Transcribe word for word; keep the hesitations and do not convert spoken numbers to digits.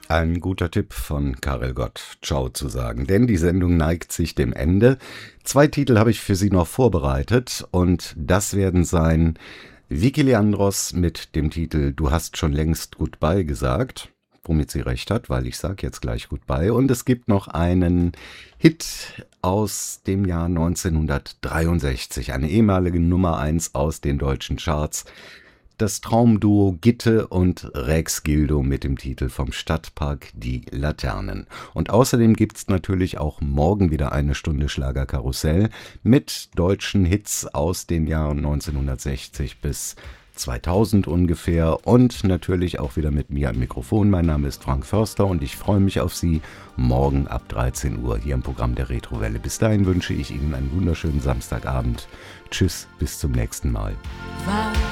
Ein guter Tipp von Karel Gott, Ciao zu sagen, denn die Sendung neigt sich dem Ende. Zwei Titel habe ich für Sie noch vorbereitet und das werden sein Vicky Leandros mit dem Titel Du hast schon längst Goodbye gesagt, womit sie recht hat, weil ich sage jetzt gleich Goodbye. Und es gibt noch einen Hit aus dem Jahr neunzehnhundertdreiundsechzig, eine ehemalige Nummer eins aus den deutschen Charts. Das Traumduo Gitte und Rex Gildo mit dem Titel Vom Stadtpark Die Laternen. Und außerdem gibt's natürlich auch morgen wieder eine Stunde Schlagerkarussell mit deutschen Hits aus den Jahren neunzehnhundertsechzig bis zweitausend ungefähr und natürlich auch wieder mit mir am Mikrofon. Mein Name ist Frank Förster und ich freue mich auf Sie morgen ab dreizehn Uhr hier im Programm der Retrowelle. Bis dahin wünsche ich Ihnen einen wunderschönen Samstagabend. Tschüss, bis zum nächsten Mal.